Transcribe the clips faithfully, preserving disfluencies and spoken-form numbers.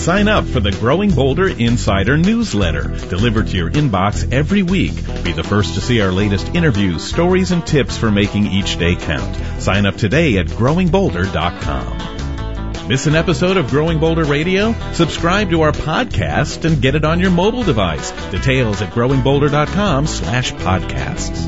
Sign up for the Growing Boulder Insider newsletter, delivered to your inbox every week. Be the first to see our latest interviews, stories, and tips for making each day count. Sign up today at growing boulder dot com. Miss an episode of Growing Boulder Radio? Subscribe to our podcast and get it on your mobile device. Details at growing boulder dot com slash podcasts.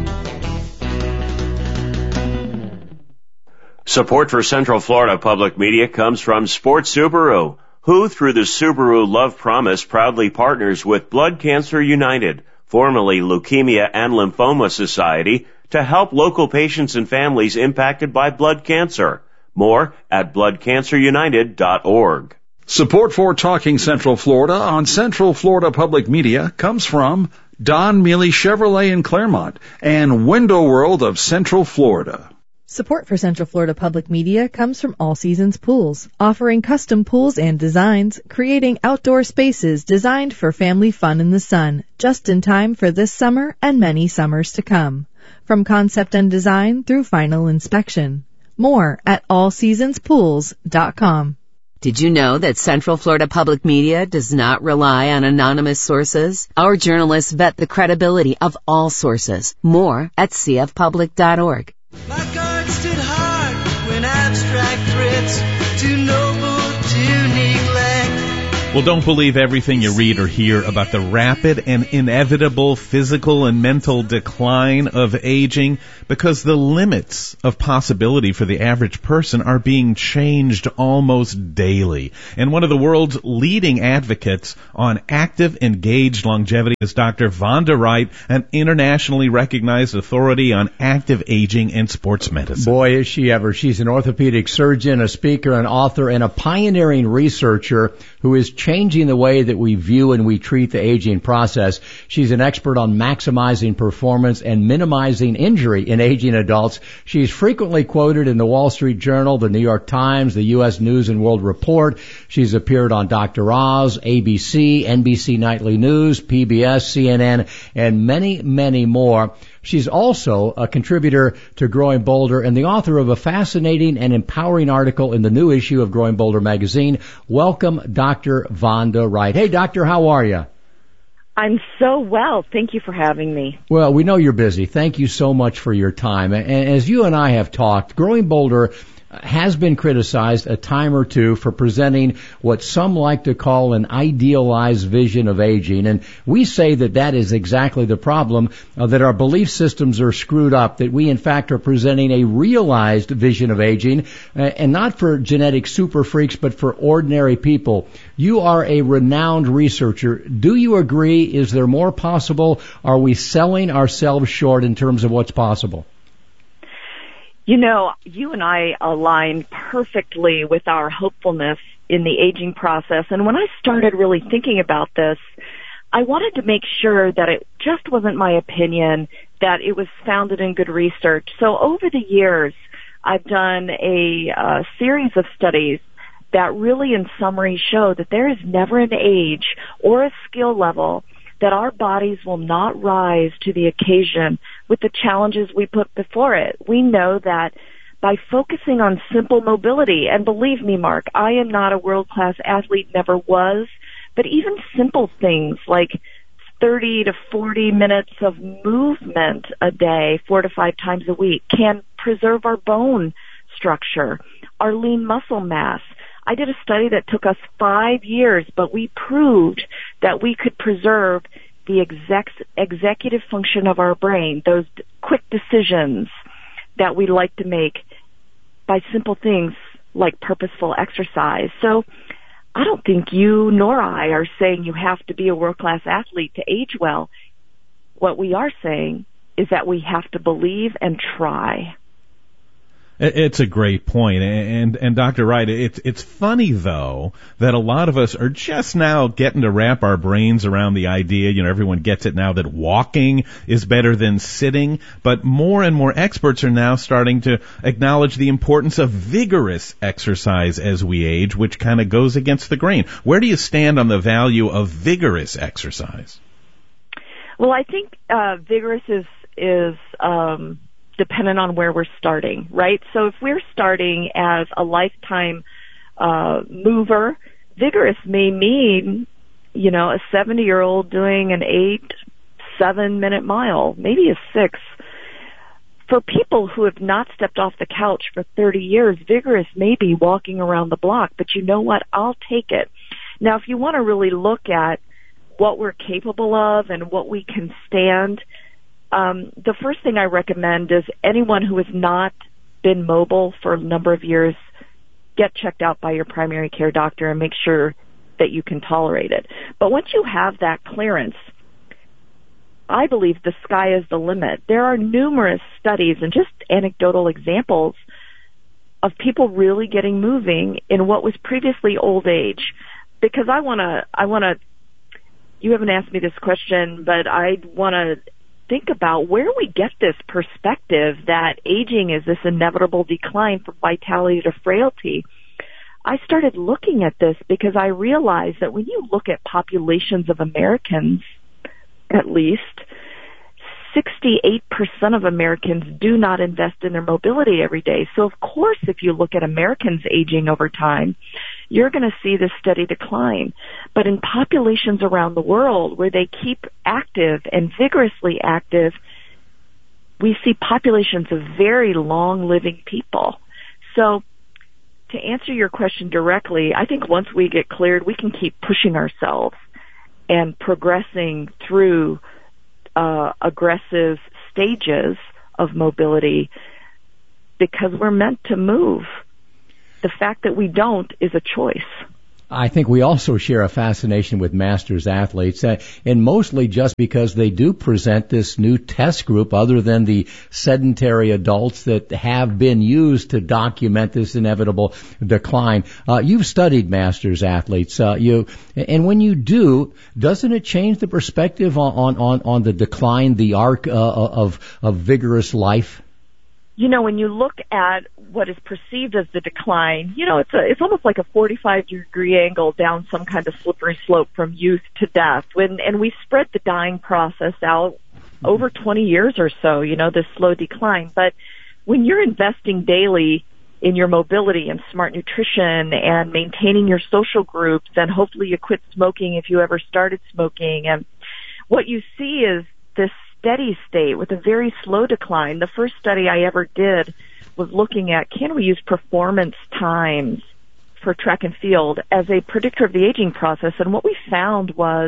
Support for Central Florida Public Media comes from Sports Subaru, who, through the Subaru Love Promise, proudly partners with Blood Cancer United, formerly Leukemia and Lymphoma Society, to help local patients and families impacted by blood cancer. More at blood cancer united dot org. Support for Talking Central Florida on Central Florida Public Media comes from Don Mealy Chevrolet in Claremont and Window World of Central Florida. Support for Central Florida Public Media comes from All Seasons Pools, offering custom pools and designs, creating outdoor spaces designed for family fun in the sun, just in time for this summer and many summers to come. From concept and design through final inspection. More at all seasons pools dot com. Did you know that Central Florida Public Media does not rely on anonymous sources? Our journalists vet the credibility of all sources. More at c f public dot org. My guard stood hard when abstract threats too noble to neglect. Well, don't believe everything you read or hear about the rapid and inevitable physical and mental decline of aging, because the limits of possibility for the average person are being changed almost daily. And one of the world's leading advocates on active, engaged longevity is Doctor Vonda Wright, an internationally recognized authority on active aging and sports medicine. Boy, is she ever. She's an orthopedic surgeon, a speaker, an author, and a pioneering researcher who is changing the way that we view and we treat the aging process. She's an expert on maximizing performance and minimizing injury in aging adults. She's frequently quoted in the Wall Street Journal, the New York Times, the U S News and World Report. She's appeared on Doctor Oz, A B C, N B C Nightly News, P B S, C N N, and many, many more. She's also a contributor to Growing Boulder and the author of a fascinating and empowering article in the new issue of Growing Boulder magazine. Welcome, Doctor Vonda Wright. Hey, doctor, how are you? I'm so well. Thank you for having me. Well, we know you're busy. Thank you so much for your time. And as you and I have talked, Growing Boulder has been criticized a time or two for presenting what some like to call an idealized vision of aging. And we say that that is exactly the problem, uh, that our belief systems are screwed up, that we in fact are presenting a realized vision of aging, uh, and not for genetic super freaks, but for ordinary people. You are a renowned researcher. Do you agree? Is there more possible? Are we selling ourselves short in terms of what's possible? You know, you and I align perfectly with our hopefulness in the aging process. And when I started really thinking about this, I wanted to make sure that it just wasn't my opinion, that it was founded in good research. So over the years, I've done a uh, series of studies that really in summary show that there is never an age or a skill level that our bodies will not rise to the occasion with the challenges we put before it. We know that by focusing on simple mobility, and believe me, Mark, I am not a world-class athlete, never was, but even simple things like thirty to forty minutes of movement a day, four to five times a week, can preserve our bone structure, our lean muscle mass. I did a study that took us five years, but we proved that we could preserve the exec- executive function of our brain, those d- quick decisions that we like to make by simple things like purposeful exercise. So I don't think you nor I are saying you have to be a world-class athlete to age well. What we are saying is that we have to believe and try. It's a great point. And, and Doctor Wright, it's, it's funny, though, that a lot of us are just now getting to wrap our brains around the idea, you know, everyone gets it now that walking is better than sitting, but more and more experts are now starting to acknowledge the importance of vigorous exercise as we age, which kind of goes against the grain. Where do you stand on the value of vigorous exercise? Well, I think uh, vigorous is, is um dependent on where we're starting, right? So if we're starting as a lifetime uh mover, vigorous may mean, you know, a seventy-year-old doing an eight, seven-minute mile, maybe a six. For people who have not stepped off the couch for thirty years, vigorous may be walking around the block, but you know what? I'll take it. Now, if you want to really look at what we're capable of and what we can stand, um, the first thing I recommend is anyone who has not been mobile for a number of years, get checked out by your primary care doctor and make sure that you can tolerate it. But once you have that clearance, I believe the sky is the limit. There are numerous studies and just anecdotal examples of people really getting moving in what was previously old age. Because I want to, I want to, you haven't asked me this question, but I want to think about where we get this perspective that aging is this inevitable decline from vitality to frailty. I started looking at this because I realized that when you look at populations of Americans, at least, sixty-eight percent of Americans do not invest in their mobility every day. So, of course, if you look at Americans aging over time, you're going to see this steady decline. But in populations around the world where they keep active and vigorously active, we see populations of very long-living people. So, to answer your question directly, I think once we get cleared, we can keep pushing ourselves and progressing through uh, aggressive stages of mobility because we're meant to move. The fact that we don't is a choice. I think we also share a fascination with Masters athletes, uh, and mostly just because they do present this new test group other than the sedentary adults that have been used to document this inevitable decline. Uh, you've studied Masters athletes, uh, you, and when you do, doesn't it change the perspective on, on, on the decline, the arc uh, of, of vigorous life? You know, when you look at what is perceived as the decline, you know, it's a, it's almost like a forty-five degree angle down some kind of slippery slope from youth to death. When, and we spread the dying process out over twenty years or so, you know, this slow decline. But when you're investing daily in your mobility and smart nutrition and maintaining your social groups, and hopefully you quit smoking if you ever started smoking, and what you see is this steady state with a very slow decline. The first study I ever did was looking at, can we use performance times for track and field as a predictor of the aging process? And what we found was,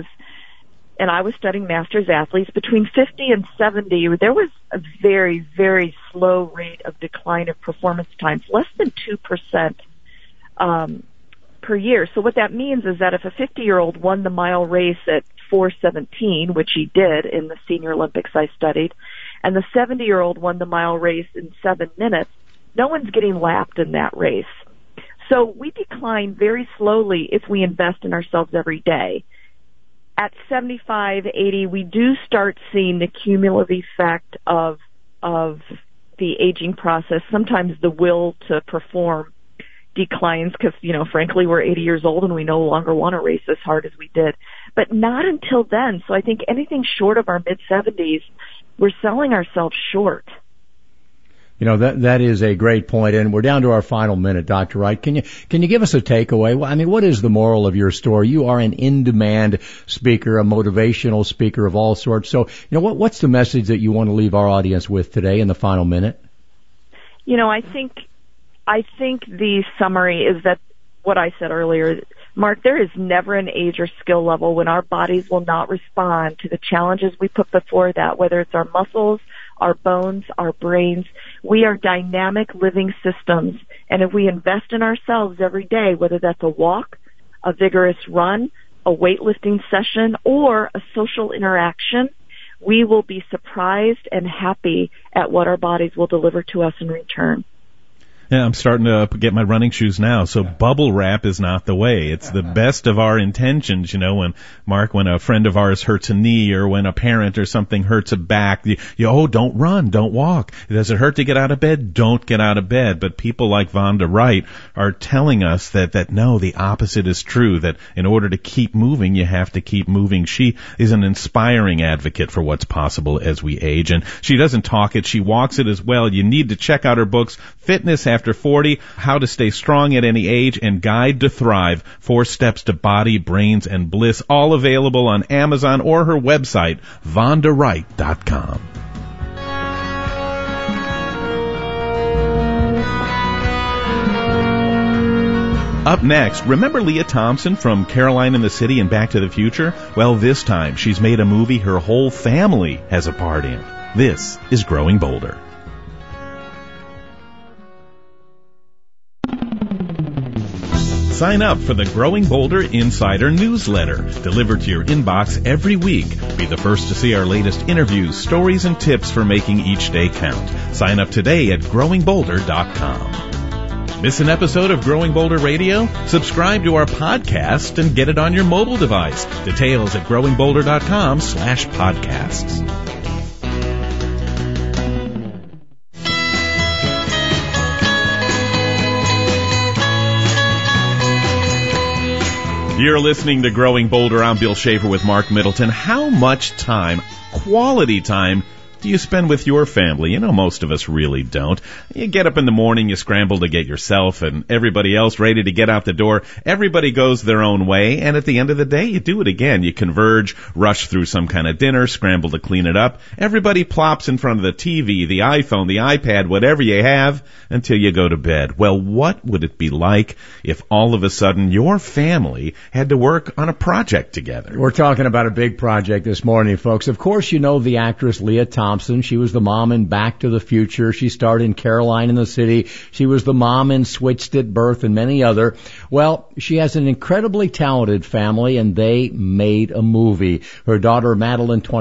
and I was studying Masters athletes, between fifty and seventy, there was a very, very slow rate of decline of performance times, less than two percent um, per year. So what that means is that if a fifty-year-old won the mile race at four seventeen, which he did in the Senior Olympics I studied, and the seventy-year-old won the mile race in seven minutes, no one's getting lapped in that race. So we decline very slowly if we invest in ourselves every day. At seventy-five, eighty, we do start seeing the cumulative effect of of the aging process. Sometimes the will to perform declines because, you know, frankly, we're eighty years old and we no longer want to race as hard as we did. But not until then. So I think anything short of our mid-seventies, we're selling ourselves short. You know, that that is a great point, and we're down to our final minute, Doctor Wright. Can you can you give us a takeaway? I mean, what is the moral of your story? You are an in-demand speaker, a motivational speaker of all sorts. So, you know, what what's the message that you want to leave our audience with today in the final minute? You know, I think I think the summary is that what I said earlier, Mark, there is never an age or skill level when our bodies will not respond to the challenges we put before that, whether it's our muscles, our bones, our brains. We are dynamic living systems, and if we invest in ourselves every day, whether that's a walk, a vigorous run, a weightlifting session, or a social interaction, we will be surprised and happy at what our bodies will deliver to us in return. Yeah, I'm starting to get my running shoes now, so bubble wrap is not the way. It's the best of our intentions, you know, when, Mark, when a friend of ours hurts a knee or when a parent or something hurts a back, you, you oh, don't run, don't walk. Does it hurt to get out of bed? Don't get out of bed. But people like Vonda Wright are telling us that, that no, the opposite is true, that in order to keep moving, you have to keep moving. She is an inspiring advocate for what's possible as we age, and she doesn't talk it, she walks it as well. You need to check out her books, Fitness after forty, How to Stay Strong at Any Age, and Guide to Thrive, Four Steps to Body, Brains, and Bliss, all available on Amazon or her website, vonda wright dot com. Up next, remember Leah Thompson from Caroline in the City and Back to the Future? Well, this time she's made a movie her whole family has a part in. This is Growing Bolder. Sign up for the Growing Bolder Insider newsletter, delivered to your inbox every week. Be the first to see our latest interviews, stories, and tips for making each day count. Sign up today at growing bolder dot com. Miss an episode of Growing Bolder Radio? Subscribe to our podcast and get it on your mobile device. Details at growing bolder dot com slash podcasts. You're listening to Growing Bolder. I'm Bill Schaefer with Mark Middleton. How much time, quality time, do you spend with your family? You know, most of us really don't. You get up in the morning, you scramble to get yourself and everybody else ready to get out the door. Everybody goes their own way, and at the end of the day, you do it again. You converge, rush through some kind of dinner, scramble to clean it up. Everybody plops in front of the T V, the iPhone, the iPad, whatever you have, until you go to bed. Well, what would it be like if all of a sudden your family had to work on a project together? We're talking about a big project this morning, folks. Of course, you know the actress Leah Thompson. She was the mom in Back to the Future. She starred in Caroline in the City. She was the mom in Switched at Birth and many other. Well, she has an incredibly talented family, and they made a movie. Her daughter, Madeline,